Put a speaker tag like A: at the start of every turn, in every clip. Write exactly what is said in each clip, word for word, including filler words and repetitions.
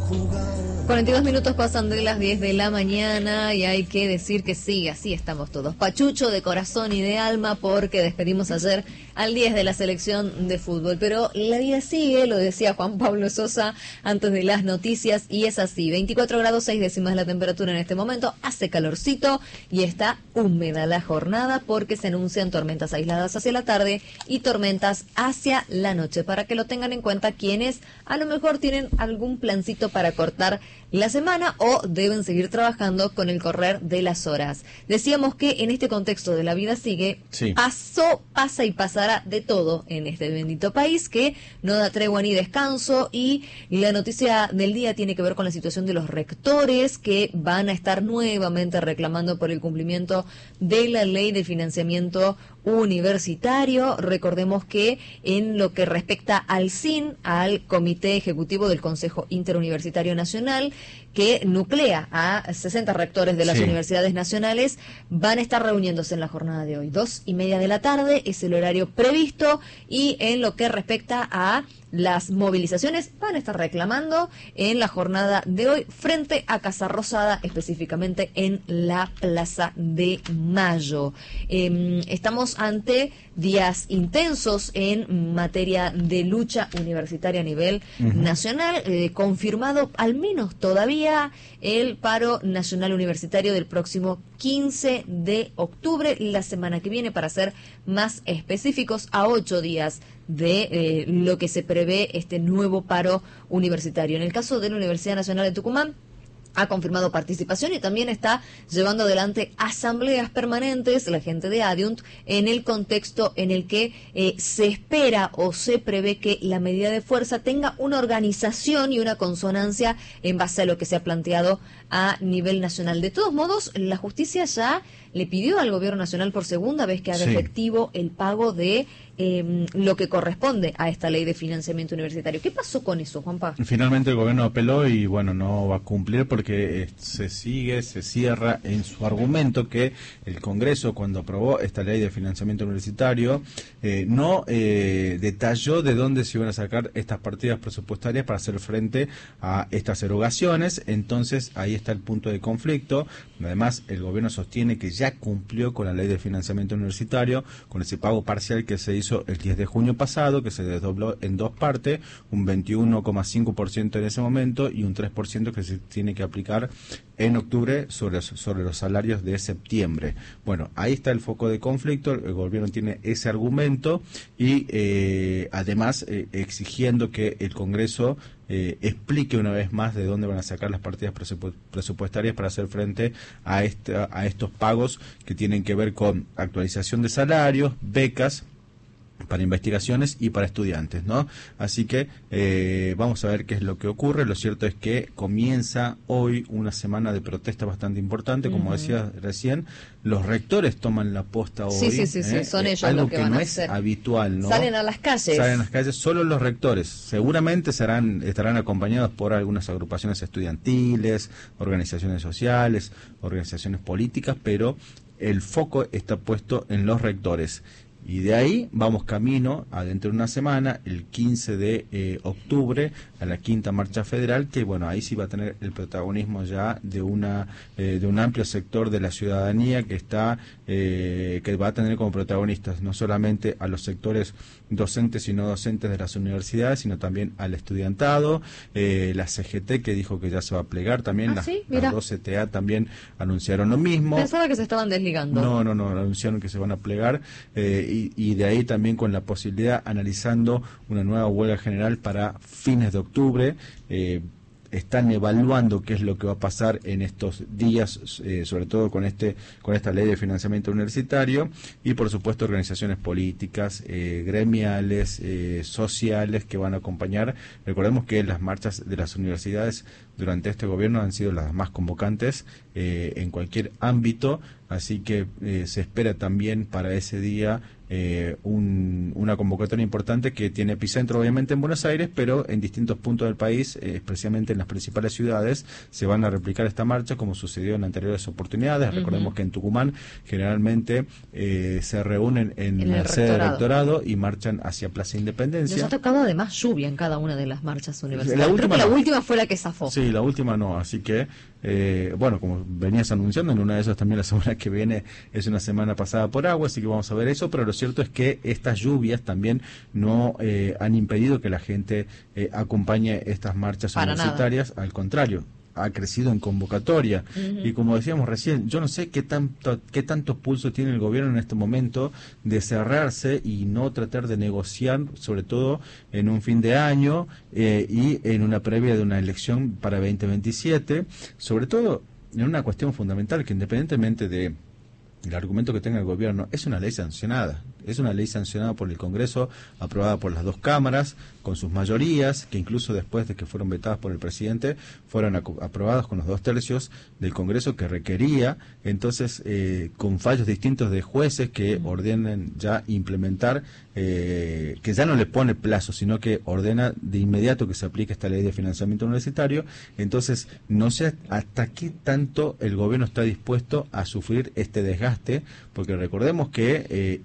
A: cuarenta y dos minutos pasan de las diez de la mañana y hay que decir que sí, así estamos todos. Pachucho de corazón y de alma porque despedimos ayer al diez de la selección de fútbol. Pero la vida sigue, lo decía Juan Pablo Sosa antes de las noticias, y es así. veinticuatro grados seis décimas la temperatura en este momento, hace calorcito y está húmeda la jornada porque se anuncian tormentas aisladas hacia la tarde y tormentas hacia la noche. Para que lo tengan en cuenta quienes a lo mejor tienen algún plancito para cortar la semana o deben seguir trabajando con el correr de las horas. Decíamos que en este contexto de la vida sigue, sí. pasó, pasa y pasará de todo en este bendito país que no da tregua ni descanso, y la noticia del día tiene que ver con la situación de los rectores que van a estar nuevamente reclamando por el cumplimiento de la ley de financiamiento universitario. Recordemos que en lo que respecta al S I N, al Comité Ejecutivo del Consejo Interuniversitario Nacional, que nuclea a sesenta rectores de las sí. universidades nacionales, van a estar reuniéndose en la jornada de hoy. Dos y media de la tarde es el horario previsto, y en lo que respecta a las movilizaciones van a estar reclamando en la jornada de hoy frente a Casa Rosada, específicamente en la Plaza de Mayo. Eh, estamos ante días intensos en materia de lucha universitaria a nivel uh-huh. nacional, eh, confirmado al menos todavía el paro nacional universitario del próximo quince de octubre, la semana que viene, para ser más específicos, a ocho días de eh, lo que se prevé este nuevo paro universitario. En el caso de la Universidad Nacional de Tucumán, ha confirmado participación y también está llevando adelante asambleas permanentes, la gente de Adiunt, en el contexto en el que eh, se espera o se prevé que la medida de fuerza tenga una organización y una consonancia en base a lo que se ha planteado a nivel nacional. De todos modos, la justicia ya le pidió al gobierno nacional por segunda vez que haga sí. efectivo el pago de eh, lo que corresponde a esta ley de financiamiento universitario. ¿Qué pasó con eso, Juanpa?
B: Finalmente el gobierno apeló y bueno, no va a cumplir porque eh, se sigue, se cierra en su argumento que el Congreso, cuando aprobó esta ley de financiamiento universitario, eh, no eh, detalló de dónde se iban a sacar estas partidas presupuestarias para hacer frente a estas erogaciones. Entonces ahí está el punto de conflicto. Además, el gobierno sostiene que ya cumplió con la ley de financiamiento universitario, con ese pago parcial que se hizo el diez de junio pasado, que se desdobló en dos partes, un veintiuno coma cinco por ciento en ese momento y un tres por ciento que se tiene que aplicar en octubre sobre, sobre los salarios de septiembre. Bueno, ahí está el foco de conflicto. El gobierno tiene ese argumento y eh, además eh, exigiendo que el Congreso eh, explique una vez más de dónde van a sacar las partidas presupu- presupuestarias para hacer frente a, esta, a estos pagos que tienen que ver con actualización de salarios, becas para investigaciones y para estudiantes, ¿no? Así que eh, vamos a ver qué es lo que ocurre. Lo cierto es que comienza hoy una semana de protesta bastante importante, como uh-huh. decía recién, los rectores toman la posta hoy.
A: Sí, sí, sí, sí.
B: ¿eh?
A: Son ellos
B: algo
A: los que,
B: que
A: van
B: no
A: a
B: es
A: hacer.
B: habitual, ¿no?
A: Salen a las calles.
B: Salen a las calles solo los rectores. Seguramente serán estarán acompañados por algunas agrupaciones estudiantiles, organizaciones sociales, organizaciones políticas, pero el foco está puesto en los rectores. Y de ahí vamos camino a dentro de una semana, el quince de eh, octubre, a la quinta marcha federal, que bueno, ahí sí va a tener el protagonismo ya de una eh, de un amplio sector de la ciudadanía que está eh, que va a tener como protagonistas no solamente a los sectores docentes y no docentes de las universidades, sino también al estudiantado, eh, la C G T que dijo que ya se va a plegar también,
A: ¿Ah,
B: las,
A: sí?
B: las dos C T A también anunciaron lo mismo.
A: Pensaba que se estaban desligando.
B: No, no, no, anunciaron que se van a plegar. Eh, Y, y de ahí también con la posibilidad, analizando una nueva huelga general para fines de octubre. Eh, están evaluando qué es lo que va a pasar en estos días, eh, sobre todo con este con esta ley de financiamiento universitario, y por supuesto organizaciones políticas, eh, gremiales, eh, sociales que van a acompañar. Recordemos que las marchas de las universidades durante este gobierno han sido las más convocantes eh, en cualquier ámbito. así que eh, se espera también para ese día eh, un, una convocatoria importante que tiene epicentro obviamente en Buenos Aires, pero en distintos puntos del país, eh, especialmente en las principales ciudades, se van a replicar esta marcha como sucedió en anteriores oportunidades. Uh-huh. Recordemos que en Tucumán generalmente eh, se reúnen en, en la sede del rectorado y marchan hacia Plaza Independencia.
A: Nos ha tocado además lluvia en cada una de las marchas universitarias.
B: La última,
A: Creo que
B: no.
A: la última fue la que zafó.
B: Sí, la última no, así que eh, bueno, como venías anunciando, en una de esas también la semana que viene es una semana pasada por agua, así que vamos a ver eso, pero lo cierto es que estas lluvias también no eh, han impedido que la gente eh, acompañe estas marchas
A: Para
B: universitarias, nada. Al contrario, ha crecido en convocatoria. Uh-huh. Y como decíamos recién, yo no sé qué tanto qué tanto pulso tiene el gobierno en este momento de cerrarse y no tratar de negociar, sobre todo en un fin de año eh, y en una previa de una elección para veinte veintisiete, sobre todo en una cuestión fundamental que independientemente de el argumento que tenga el gobierno, es una ley sancionada. Es una ley sancionada por el Congreso, aprobada por las dos cámaras, con sus mayorías, que incluso después de que fueron vetadas por el presidente, fueron aprobadas con los dos tercios del Congreso que requería, entonces, eh, con fallos distintos de jueces que ordenan ya implementar, eh, que ya no le pone plazo, sino que ordena de inmediato que se aplique esta ley de financiamiento universitario. Entonces, no sé hasta qué tanto el gobierno está dispuesto a sufrir este desgaste, porque recordemos que eh,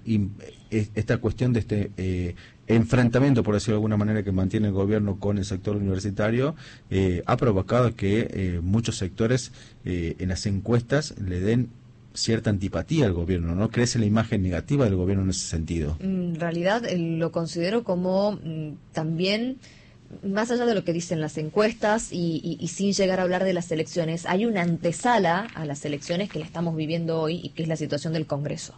B: esta cuestión de este eh, enfrentamiento, por decirlo de alguna manera, que mantiene el gobierno con el sector universitario, eh, ha provocado que eh, muchos sectores eh, en las encuestas le den cierta antipatía al gobierno, ¿no? Crece la imagen negativa del gobierno en ese sentido.
A: En realidad eh, lo considero como mm, también, más allá de lo que dicen las encuestas y, y, y sin llegar a hablar de las elecciones, hay una antesala a las elecciones que la estamos viviendo hoy y que es la situación del Congreso.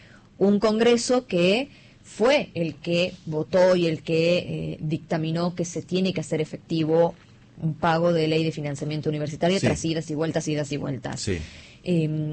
A: Un Congreso que fue el que votó y el que eh, dictaminó que se tiene que hacer efectivo un pago de ley de financiamiento universitario, sí, tras idas y vueltas, idas y vueltas.
B: Sí.
A: Eh,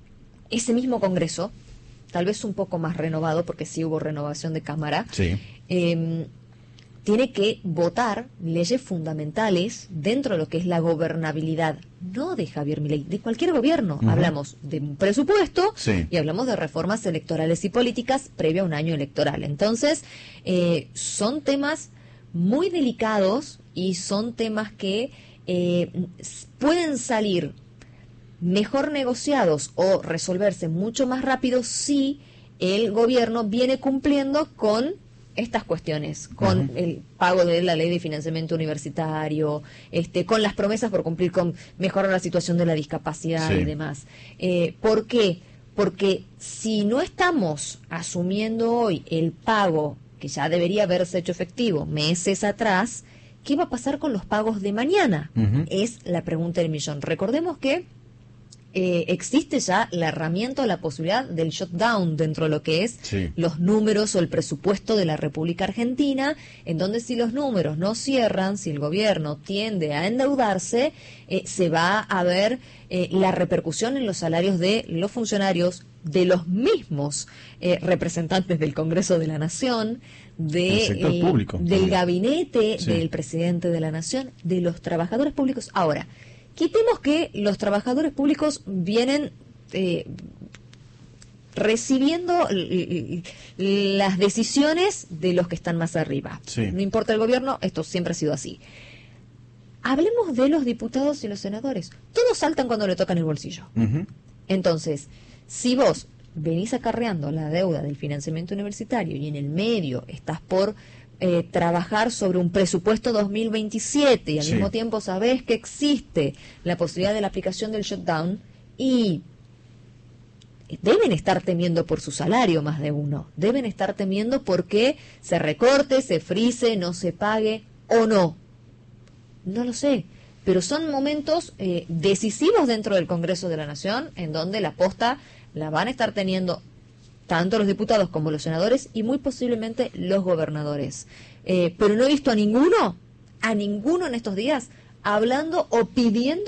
A: ese mismo Congreso, tal vez un poco más renovado, porque sí hubo renovación de Cámara,
B: sí,
A: eh, tiene que votar leyes fundamentales dentro de lo que es la gobernabilidad, no de Javier Milei, de cualquier gobierno. Uh-huh. Hablamos de un presupuesto, sí, y hablamos de reformas electorales y políticas previa a un año electoral. Entonces, eh, son temas muy delicados y son temas que eh, pueden salir mejor negociados o resolverse mucho más rápido si el gobierno viene cumpliendo con estas cuestiones, con uh-huh. el pago de la ley de financiamiento universitario, este, con las promesas por cumplir con mejorar la situación de la discapacidad, sí, y demás. Eh, ¿Por qué? Porque si no estamos asumiendo hoy el pago que ya debería haberse hecho efectivo meses atrás, ¿qué va a pasar con los pagos de mañana? Uh-huh. Es la pregunta del millón. Recordemos que Eh, existe ya la herramienta o la posibilidad del shutdown dentro de lo que es, sí, los números o el presupuesto de la República Argentina, en donde si los números no cierran, si el gobierno tiende a endeudarse, eh, se va a ver eh, la repercusión en los salarios de los funcionarios, de los mismos eh, representantes del Congreso de la Nación, de,
B: sector
A: eh,
B: público,
A: del
B: también.
A: Gabinete,
B: Sí,
A: del presidente de la Nación, de los trabajadores públicos. Ahora, quitemos que los trabajadores públicos vienen eh, recibiendo l- l- las decisiones de los que están más arriba.
B: Sí.
A: No importa el gobierno, esto siempre ha sido así. Hablemos de los diputados y los senadores. Todos saltan cuando le tocan el bolsillo. Uh-huh. Entonces, si vos venís acarreando la deuda del financiamiento universitario y en el medio estás por Eh, trabajar sobre un presupuesto dos mil veintisiete y al, sí, mismo tiempo sabés que existe la posibilidad de la aplicación del shutdown y deben estar temiendo por su salario más de uno, deben estar temiendo porque se recorte, se frise, no se pague o no. No lo sé, pero son momentos eh, decisivos dentro del Congreso de la Nación en donde la posta la van a estar teniendo tanto los diputados como los senadores y muy posiblemente los gobernadores. Eh, pero no he visto a ninguno, a ninguno en estos días, hablando o pidiendo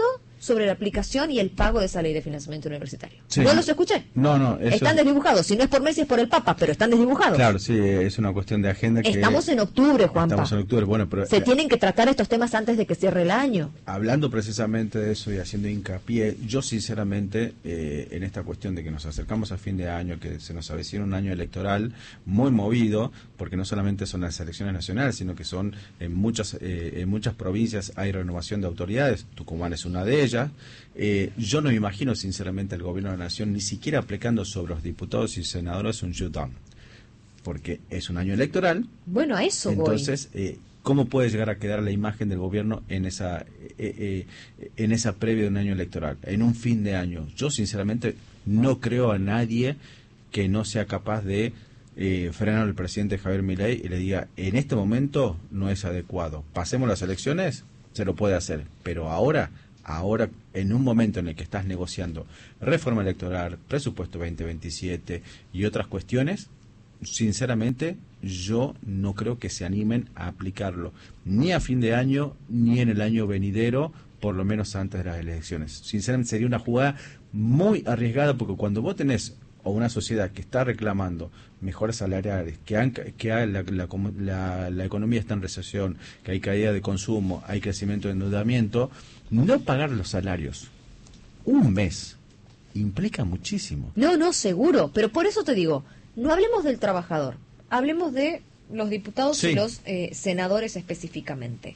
A: sobre la aplicación y el pago de esa ley de financiamiento universitario.
B: Sí.
A: ¿No los escuché?
B: No, no. Eso...
A: Están desdibujados. Si no es por Messi, es por el Papa, pero están desdibujados.
B: Claro, sí, es una cuestión de agenda. Que
A: Estamos en octubre, Juanpa.
B: Estamos en octubre, bueno, pero...
A: Se tienen que tratar estos temas antes de que cierre el año.
B: Hablando precisamente de eso y haciendo hincapié, yo sinceramente, eh, en esta cuestión de que nos acercamos a fin de año, que se nos avecina un año electoral muy movido, porque no solamente son las elecciones nacionales, sino que son en muchas, eh, en muchas provincias hay renovación de autoridades, Tucumán es una de ellas. Eh, yo no me imagino sinceramente al gobierno de la nación ni siquiera aplicando sobre los diputados y senadores un shutdown, porque es un año electoral.
A: Bueno, a eso
B: entonces,
A: voy.
B: Eh, ¿cómo puede llegar a quedar la imagen del gobierno en esa eh, eh, en esa previa de un año electoral, en un fin de año? Yo sinceramente no creo a nadie que no sea capaz de eh, frenar al presidente Javier Milei y le diga, en este momento no es adecuado, pasemos las elecciones, se lo puede hacer, pero ahora, ahora en un momento en el que estás negociando reforma electoral, presupuesto veinte veintisiete y otras cuestiones, sinceramente yo no creo que se animen a aplicarlo ni a fin de año ni en el año venidero, por lo menos antes de las elecciones. Sinceramente sería una jugada muy arriesgada, porque cuando vos tenés o una sociedad que está reclamando mejoras salariales, que, han, que hay la, la, la, la economía está en recesión, que hay caída de consumo, hay crecimiento de endeudamiento, no pagar los salarios un mes implica muchísimo.
A: No, no, seguro, pero por eso te digo, no hablemos del trabajador, hablemos de los diputados sí. y los eh, senadores específicamente.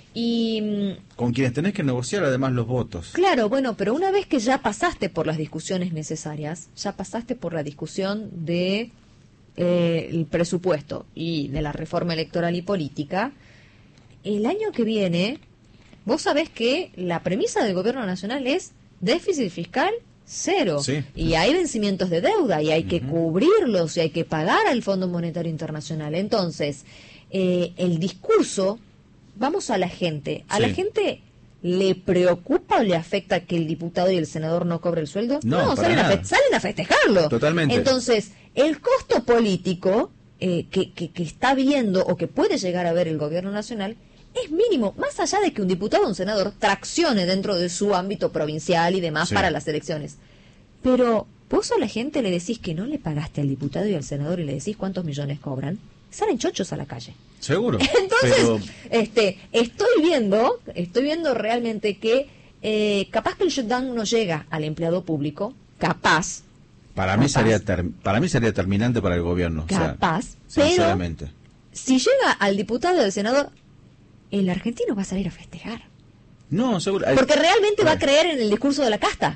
A: Y
B: con quienes tenés que negociar además los votos.
A: Claro, bueno, pero una vez que ya pasaste por las discusiones necesarias, ya pasaste por la discusión de eh, el presupuesto y de la reforma electoral y política, el año que viene, vos sabés que la premisa del gobierno nacional es déficit fiscal cero.
B: Sí.
A: Y hay vencimientos de deuda y hay uh-huh. que cubrirlos y hay que pagar al Fondo Monetario Internacional. Entonces, eh, el discurso... Vamos a la gente. ¿A sí. la gente le preocupa o le afecta que el diputado y el senador no cobre el sueldo?
B: No,
A: no salen, a fe- salen a festejarlo.
B: Totalmente.
A: Entonces, el costo político eh, que, que, que está viendo o que puede llegar a ver el gobierno nacional es mínimo, más allá de que un diputado o un senador traccione dentro de su ámbito provincial y demás sí. para las elecciones. Pero vos a la gente le decís que no le pagaste al diputado y al senador y le decís cuántos millones cobran, salen chochos a la calle.
B: Seguro.
A: Entonces,
B: pero...
A: este, estoy viendo, estoy viendo realmente que eh, capaz que el shutdown no llega al empleado público, capaz.
B: Para
A: capaz,
B: mí sería ter- para mí sería terminante para el gobierno.
A: Capaz,
B: o sea, sinceramente.
A: Pero si llega al diputado y al senador, el argentino va a salir a festejar.
B: No, seguro.
A: Porque realmente va a creer en el discurso de la casta.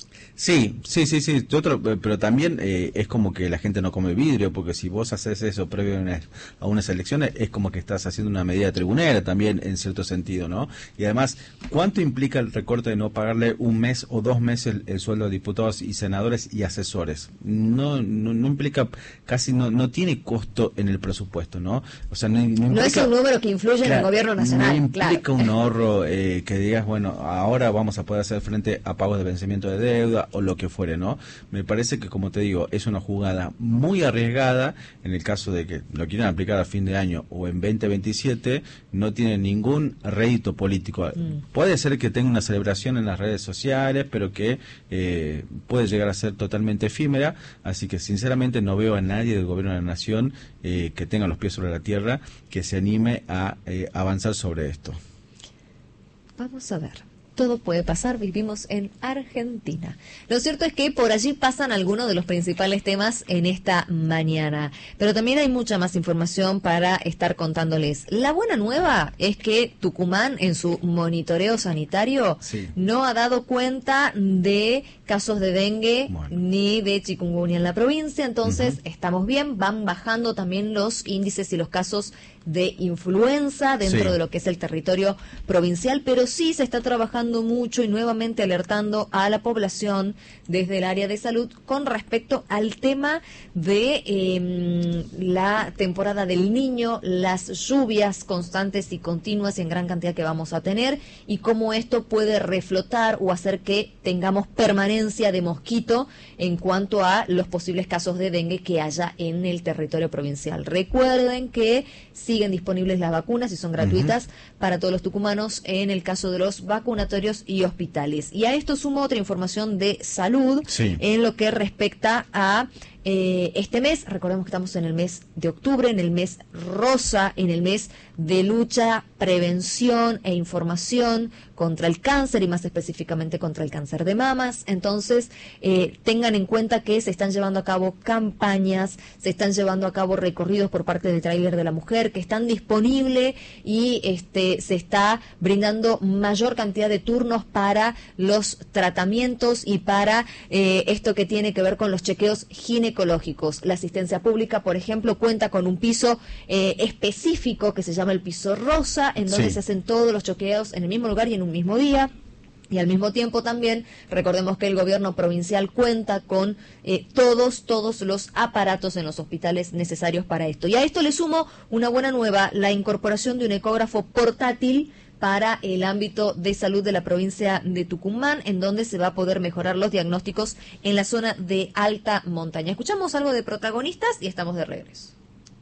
B: Sí, sí, sí, sí, otro, pero también eh, es como que la gente no come vidrio, porque si vos haces eso previo a unas, a unas elecciones, es como que estás haciendo una medida tribunera también, en cierto sentido, ¿no? Y además, ¿cuánto implica el recorte de no pagarle un mes o dos meses el, el sueldo a diputados y senadores y asesores? No, no, no implica, casi no, no tiene costo en el presupuesto, ¿no? O sea, no, no, implica,
A: no es un número que influye claro, en el gobierno nacional,
B: no implica
A: claro.
B: un ahorro eh, que digas, bueno, ahora vamos a poder hacer frente a pagos de vencimiento de deuda, o lo que fuere, ¿no? Me parece que, como te digo, es una jugada muy arriesgada en el caso de que lo quieran aplicar a fin de año o en veinte veintisiete, no tiene ningún rédito político. Mm. Puede ser que tenga una celebración en las redes sociales, pero que eh, puede llegar a ser totalmente efímera, así que sinceramente no veo a nadie del gobierno de la nación eh, que tenga los pies sobre la tierra, que se anime a eh, avanzar sobre esto.
A: Vamos a ver. Todo puede pasar, vivimos en Argentina. Lo cierto es que por allí pasan algunos de los principales temas en esta mañana, pero también hay mucha más información para estar contándoles. La buena nueva es que Tucumán, en su monitoreo sanitario, sí. no ha dado cuenta de casos de dengue bueno. ni de chikungunya en la provincia, entonces uh-huh. estamos bien, van bajando también los índices y los casos de influenza dentro sí. de lo que es el territorio provincial, pero sí se está trabajando mucho y nuevamente alertando a la población desde el área de salud con respecto al tema de eh, la temporada del Niño, las lluvias constantes y continuas y en gran cantidad que vamos a tener y cómo esto puede reflotar o hacer que tengamos permanencia de mosquito en cuanto a los posibles casos de dengue que haya en el territorio provincial. Recuerden que siguen disponibles las vacunas y son gratuitas uh-huh. para todos los tucumanos en el caso de los vacunatorios consultorios y hospitales. Y a esto sumo otra información de salud
B: sí.
A: en lo que respecta a eh, este mes. Recordemos que estamos en el mes de octubre, en el mes rosa, en el mes de lucha, prevención e información contra el cáncer y más específicamente contra el cáncer de mamas. Entonces, eh, tengan en cuenta que se están llevando a cabo campañas, se están llevando a cabo recorridos por parte del Tráiler de la Mujer, que están disponibles y este se está brindando mayor cantidad de turnos para los tratamientos y para eh, esto que tiene que ver con los chequeos ginecológicos. La asistencia pública, por ejemplo, cuenta con un piso eh, específico que se llama el piso rosa, en donde
B: sí.
A: se hacen todos los chequeos en el mismo lugar y en un mismo día. Y al mismo tiempo también, recordemos que el gobierno provincial cuenta con eh, todos, todos los aparatos en los hospitales necesarios para esto. Y a esto le sumo una buena nueva, la incorporación de un ecógrafo portátil para el ámbito de salud de la provincia de Tucumán, en donde se va a poder mejorar los diagnósticos en la zona de alta montaña. Escuchamos algo de protagonistas y estamos de regreso.